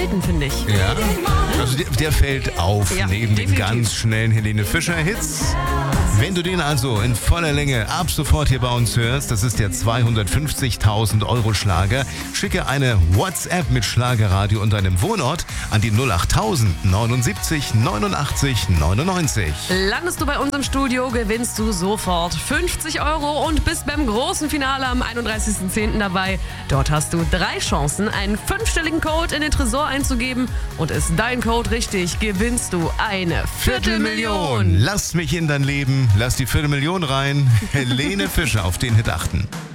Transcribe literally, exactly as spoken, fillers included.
Favoriten, finde ich. Ja, also der, der fällt auf Ja, neben den definitiv. ganz schnellen Helene Fischer-Hits. Wenn du den also in voller Länge ab sofort hier bei uns hörst, das ist der zweihundertfünfzigtausend Euro Schlager, schicke eine WhatsApp mit Schlagerradio und deinem Wohnort an die null achttausend neunundsiebzig neunundachtzig neunundneunzig. Landest du bei uns im Studio, gewinnst du sofort fünfzig Euro und bist beim großen Finale am einunddreißigsten zehnten dabei. Dort hast du drei Chancen, einen fünfstelligen Code in den Tresor einzugeben. Und ist dein Code richtig, gewinnst du eine Viertelmillion. Lass mich in dein Leben, lass die Viertelmillion rein. Helene Fischer, auf den Hit achten.